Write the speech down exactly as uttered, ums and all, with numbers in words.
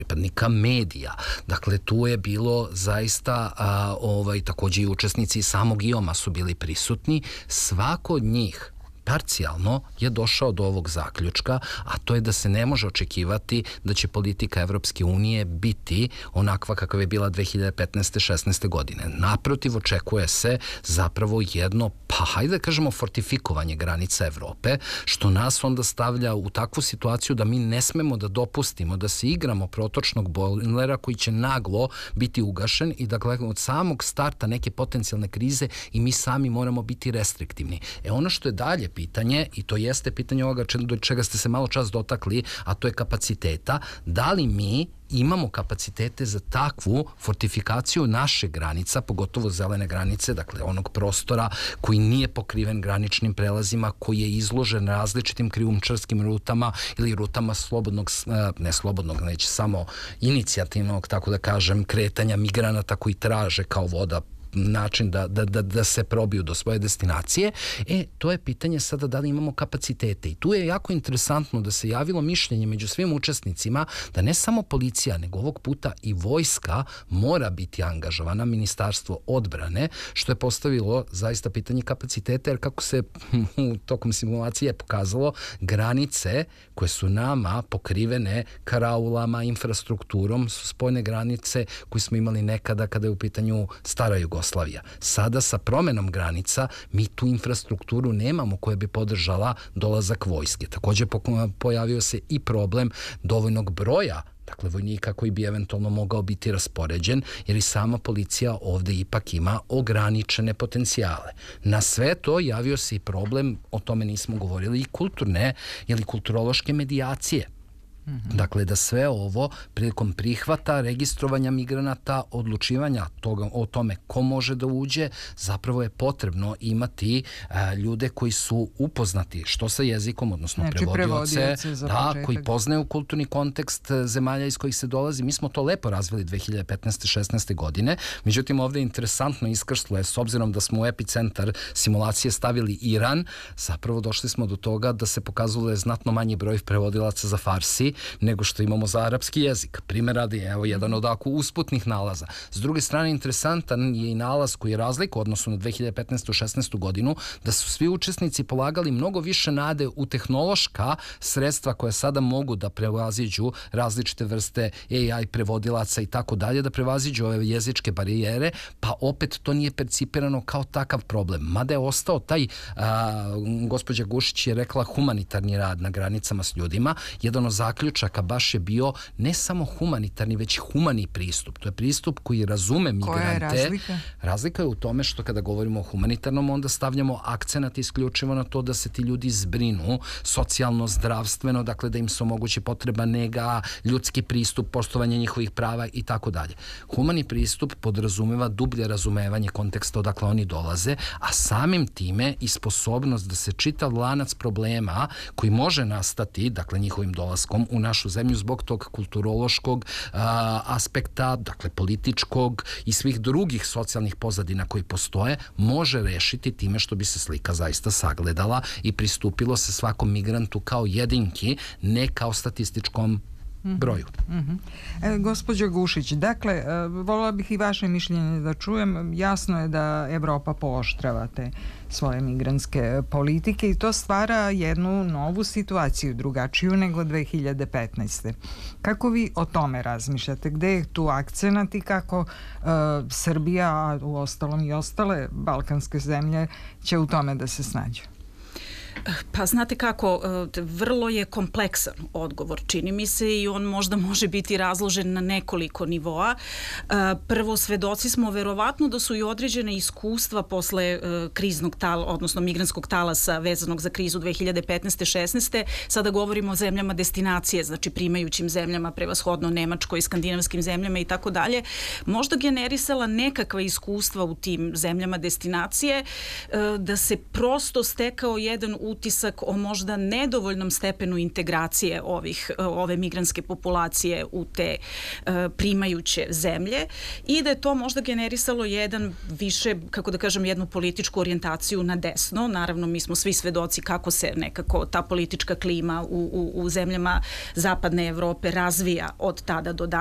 pripadnika medija. Dakle, tu je bilo zaista, a, ovaj, takođe i učesnici samog I O M-a su bili prisutni. Svako od njih parcijalno je došao do ovog zaključka, a to je da se ne može očekivati da će politika Evropske unije biti onakva kakva je bila dve hiljade petnaeste šesnaeste godine. Naprotiv, očekuje se zapravo jedno, pa hajde da kažemo, fortifikovanje granica Evrope, što nas onda stavlja u takvu situaciju da mi ne smemo da dopustimo da se igramo protočnog bojlera koji će naglo biti ugašen i da gledamo od samog starta neke potencijalne krize i mi sami moramo biti restriktivni. E ono što je dalje pitanje, i to jeste pitanje ovoga do čega ste se malo čas dotakli, a to je kapaciteta, da li mi imamo kapacitete za takvu fortifikaciju naše granica, pogotovo zelene granice, dakle onog prostora koji nije pokriven graničnim prelazima, koji je izložen različitim krijumčarskim rutama ili rutama slobodnog, ne slobodnog, neće samo inicijativnog, tako da kažem, kretanja migranata koji traže kao voda način da, da, da, da se probiju do svoje destinacije. E, to je pitanje sada da li imamo kapacitete. I tu je jako interesantno da se javilo mišljenje među svim učesnicima da ne samo policija, nego ovog puta i vojska mora biti angažovana, Ministarstvo odbrane, što je postavilo zaista pitanje kapaciteta, jer kako se u tokom simulacije pokazalo, granice koje su nama pokrivene karaulama, infrastrukturom, su spoljne granice koje smo imali nekada kada je u pitanju stara Jugoslavija. Sada sa promenom granica mi tu infrastrukturu nemamo koja bi podržala dolazak vojske. Takođe pojavio se i problem dovoljnog broja, dakle vojnika koji bi eventualno mogao biti raspoređen, jer i sama policija ovde ipak ima ograničene potencijale. Na sve to javio se i problem, o tome nismo govorili, i kulturne ili kulturološke medijacije. Dakle, da sve ovo prilikom prihvata, registrovanja migranata, odlučivanja toga, o tome ko može da uđe, zapravo je potrebno imati a, ljude koji su upoznati što sa jezikom, odnosno znači, prevodioce, da, koji poznaju kulturni kontekst zemalja iz kojih se dolazi. Mi smo to lepo razvili dve hiljade petnaeste šesnaeste godine, međutim ovde je interesantno iskrslo, je s obzirom da smo u epicentar simulacije stavili Iran, zapravo došli smo do toga da se pokazalo da je znatno manji broj prevodilaca za farsi nego što imamo za arapski jezik. Primer radi, evo, jedan od ako usputnih nalaza. S druge strane, interesantan je i nalaz koji je razliku u odnosu na dve hiljade petnaestu šesnaestu godinu, da su svi učesnici polagali mnogo više nade u tehnološka sredstva koja sada mogu da prevaziđu različite vrste A I prevodilaca i tako dalje, da prevaziđu ove jezičke barijere, pa opet to nije percipirano kao takav problem. Mada je ostao taj, a, gospođa Gušić je rekla, humanitarni rad na granicama s ljudima. Jedan od zaključaka baš je bio ne samo humanitarni, već humani pristup. To je pristup koji razume migrante. Koja je razlika? Razlika je u tome što kada govorimo o humanitarnom, onda stavljamo akcenat isključivo na to da se ti ljudi zbrinu socijalno, zdravstveno, dakle da im se omogući potreba nega, ljudski pristup, poštovanje njihovih prava i tako dalje. Humani pristup podrazumeva dublje razumevanje konteksta odakle oni dolaze, a samim time i sposobnost da se čitav lanac problema koji može nastati, dakle njihovim dolaskom u našu zemlju zbog tog kulturološkog a, aspekta, dakle političkog i svih drugih socijalnih pozadina koji postoje, može rešiti time što bi se slika zaista sagledala i pristupilo se svakom migrantu kao jedinki, ne kao statističkom broju. Mm-hmm. e, gospođo Gušić, dakle, e, volila bih i vaše mišljenje da čujem. Jasno je da Evropa pooštrava te svoje migrantske politike i to stvara jednu novu situaciju, drugačiju nego dve hiljade petnaeste. Kako vi o tome razmišljate? Gde je tu akcenat i kako e, Srbija, a u ostalom i ostale balkanske zemlje, će u tome da se snađu? Pa znate kako, vrlo je kompleksan odgovor, čini mi se, i on možda može biti razložen na nekoliko nivoa. Prvo, svedoci smo verovatno da su i određene iskustva posle kriznog tala, odnosno migrantskog talasa vezanog za krizu dve hiljade petnaeste šesnaeste. Sada govorimo o zemljama destinacije, znači primajućim zemljama, prevashodno Nemačkoj i skandinavskim zemljama i tako dalje. Možda generisala nekakva iskustva u tim zemljama destinacije, da se prosto stekao jedan utisak o možda nedovoljnom stepenu integracije ovih, ove migrantske populacije u te uh, primajuće zemlje i da je to možda generisalo jedan više, kako da kažem, jednu političku orijentaciju na desno. Naravno, mi smo svi svedoci kako se nekako ta politička klima u, u, u zemljama zapadne Evrope razvija od tada do danas.